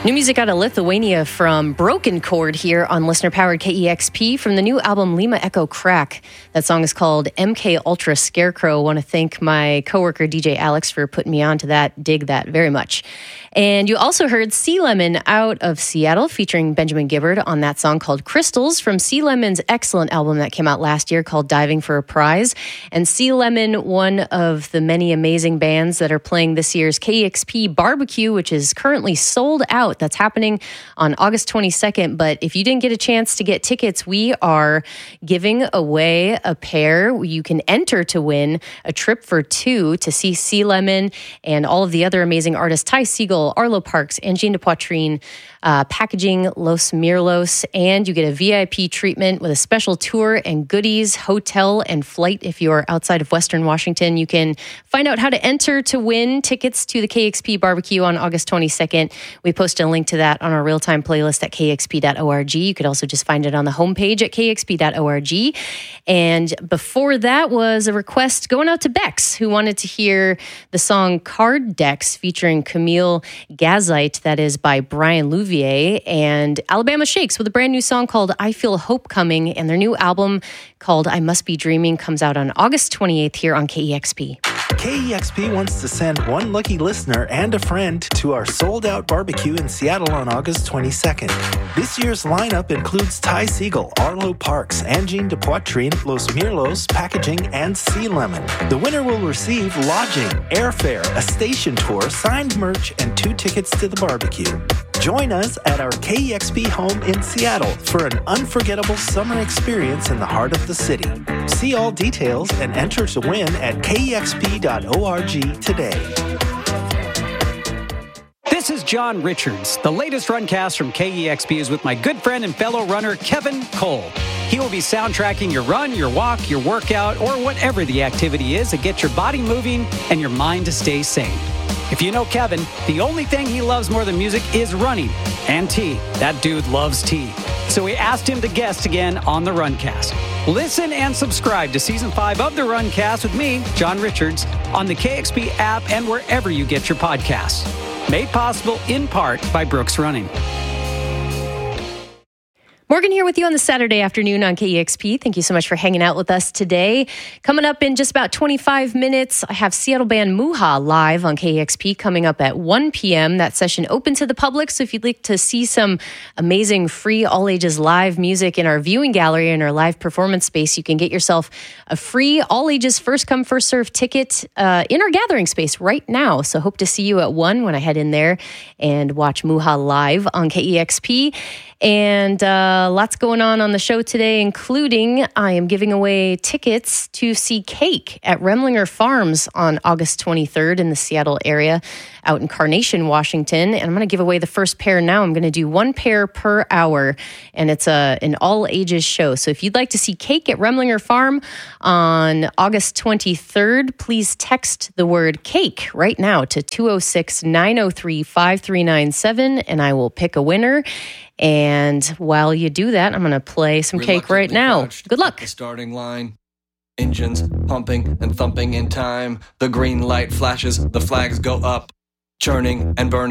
New music out of Lithuania from Broken Chord here on listener-powered KEXP from the new album Lima Echo Crack. That song is called MK Ultra Scarecrow. I want to thank my coworker DJ Alex for putting me on to that. Dig that very much. And you also heard Sea Lemon out of Seattle featuring Benjamin Gibbard on that song called Crystals from Sea Lemon's excellent album that came out last year called Diving for a Prize. And Sea Lemon, one of the many amazing bands that are playing this year's KEXP Barbecue, which is currently sold out. That's happening on August 22nd. But if you didn't get a chance to get tickets, we are giving away a pair. You can enter to win a trip for two to see Sea Lemon and all of the other amazing artists, Ty Segall, Arlo Parks, Angine de Poitrine, Packaging, Los Mirlos, and you get a VIP treatment with a special tour and goodies, hotel and flight if you're outside of Western Washington. You can find out how to enter to win tickets to the KEXP Barbecue on August 22nd. We posted a link to that on our real-time playlist at kexp.org. You could also just find it on the homepage at kexp.org. And before that was a request going out to Bex, who wanted to hear the song Card Decks featuring Camille Gazite, that is by Brian Louvier, and Alabama Shakes with a brand new song called I Feel Hope Coming, and their new album called I Must Be Dreaming comes out on August 28th here on KEXP. KEXP wants to send one lucky listener and a friend to our sold-out barbecue in Seattle on August 22nd. This year's lineup includes Ty Segall, Arlo Parks, Angine de Poitrine, Los Mirlos, Packaging, and Sea Lemon. The winner will receive lodging, airfare, a station tour, signed merch, and 2 tickets to the barbecue. Join us at our KEXP home in Seattle for an unforgettable summer experience in the heart of the city. See all details and enter to win at kexp.org today. This is John Richards. The latest Runcast from KEXP is with my good friend and fellow runner, Kevin Cole. He will be soundtracking your run, your walk, your workout, or whatever the activity is that gets your body moving and your mind to stay sane. If you know Kevin, the only thing he loves more than music is running and tea. That dude loves tea. So we asked him to guest again on the Runcast. Listen and subscribe to Season 5 of the Runcast with me, John Richards, on the KEXP app and wherever you get your podcasts. Made possible in part by Brooks Running. Morgan here with you on the Saturday afternoon on KEXP. Thank you so much for hanging out with us today. Coming up in just about 25 minutes, I have Seattle band Muha live on KEXP coming up at 1 p.m. That session open to the public, so if you'd like to see some amazing free all-ages live music in our viewing gallery and our live performance space, you can get yourself a free all-ages first-come, first-served ticket in our gathering space right now. So hope to see you at 1 when I head in there and watch Muha live on KEXP. And lots going on the show today, including I am giving away tickets to see Cake at Remlinger Farms on August 23rd in the Seattle area out in Carnation, Washington. And I'm going to give away the first pair now. I'm going to do 1 pair per hour, and it's an all-ages show. So if you'd like to see Cake at Remlinger Farm on August 23rd, please text the word Cake right now to 206-903-5397, and I will pick a winner. And while you do that, I'm going to play some Cake right now. Good luck. The starting line. Engines pumping and thumping in time. The green light flashes, the flags go up, churning and burning.